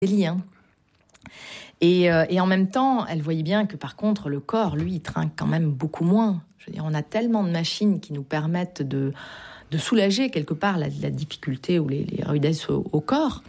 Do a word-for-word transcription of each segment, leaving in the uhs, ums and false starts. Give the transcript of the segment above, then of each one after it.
liens. Et, euh, et en même temps, elle voyait bien que par contre, le corps, lui, il trinque quand même beaucoup moins. Je veux dire, on a tellement de machines qui nous permettent de, de soulager quelque part la, la difficulté ou les, les rudesses au, au corps.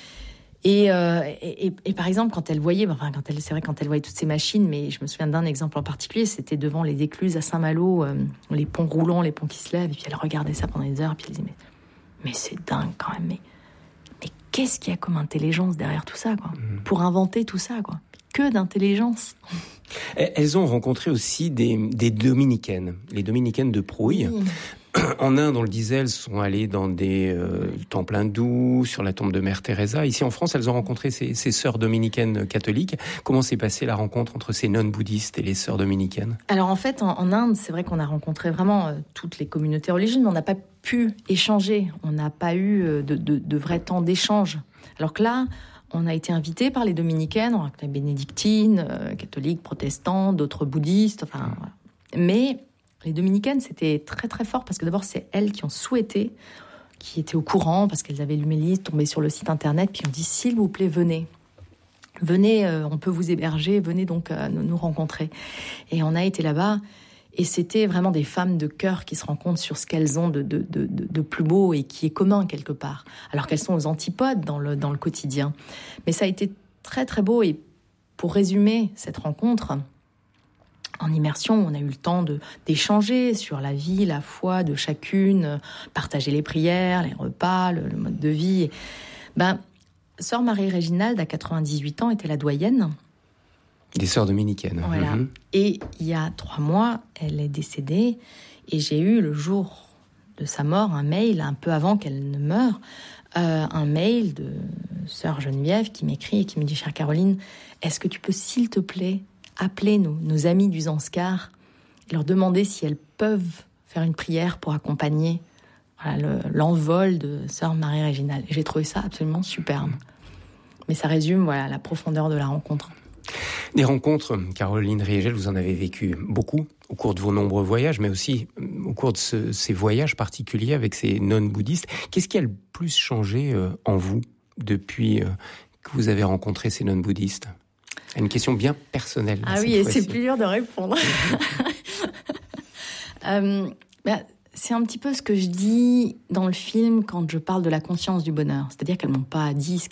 Et, euh, et, et, et par exemple, quand elle voyait, enfin, quand elle, c'est vrai, quand elle voyait toutes ces machines, mais je me souviens d'un exemple en particulier, c'était devant les écluses à Saint-Malo, euh, les ponts roulants, les ponts qui se lèvent, et puis elle regardait ça pendant des heures, et puis elle disait, mais, mais c'est dingue quand même, mais, mais qu'est-ce qu'il y a comme intelligence derrière tout ça, quoi, mmh. pour inventer tout ça, quoi. Que d'intelligence. Elles ont rencontré aussi des, des dominicaines, les dominicaines de Prouille. Oui. En Inde, on le disait, elles sont allées dans des euh, temples hindous, sur la tombe de Mère Teresa. Ici, en France, elles ont rencontré ces, ces sœurs dominicaines catholiques. Comment s'est passée la rencontre entre ces nonnes bouddhistes et les sœurs dominicaines ? Alors, en fait, en, en Inde, c'est vrai qu'on a rencontré vraiment euh, toutes les communautés religieuses, mais on n'a pas pu échanger. On n'a pas eu euh, de, de, de vrai temps d'échange. Alors que là, on a été invités par les dominicaines, on a les bénédictines, euh, catholiques, protestants, d'autres bouddhistes, enfin, mmh. voilà. Mais les dominicaines, c'était très très fort parce que d'abord, c'est elles qui ont souhaité, qui étaient au courant parce qu'elles avaient lu mes listes, tombé sur le site internet, puis on dit s'il vous plaît, venez. Venez, euh, on peut vous héberger, venez donc euh, nous, nous rencontrer. Et on a été là-bas et c'était vraiment des femmes de cœur qui se rencontrent sur ce qu'elles ont de, de, de, de plus beau et qui est commun quelque part, alors qu'elles sont aux antipodes dans le, dans le quotidien. Mais ça a été très très beau et pour résumer cette rencontre, en immersion, on a eu le temps de, d'échanger sur la vie, la foi de chacune, partager les prières, les repas, le, le mode de vie. Et, ben, Sœur Marie-Réginald, à quatre-vingt-dix-huit ans, était la doyenne. Des sœurs dominicaines. Voilà. Mmh. Et il y a trois mois, elle est décédée. Et j'ai eu, le jour de sa mort, un mail, un peu avant qu'elle ne meure, euh, un mail de sœur Geneviève qui m'écrit et qui me dit « Chère Caroline, est-ce que tu peux, s'il te plaît, appeler nos, nos amis du Zanskar et leur demander si elles peuvent faire une prière pour accompagner voilà, le, l'envol de sœur Marie-Réginald ». J'ai trouvé ça absolument superbe. Mais ça résume voilà, la profondeur de la rencontre. Des rencontres, Caroline Riegel, vous en avez vécu beaucoup au cours de vos nombreux voyages, mais aussi au cours de ce, ces voyages particuliers avec ces nonnes bouddhistes. Qu'est-ce qui a le plus changé euh, en vous depuis euh, que vous avez rencontré ces nonnes bouddhistes ? Une question bien personnelle. Ah oui, et c'est plus dur de répondre. euh, bah, c'est un petit peu ce que je dis dans le film quand je parle de la conscience du bonheur. C'est-à-dire qu'elles m'ont pas dit ce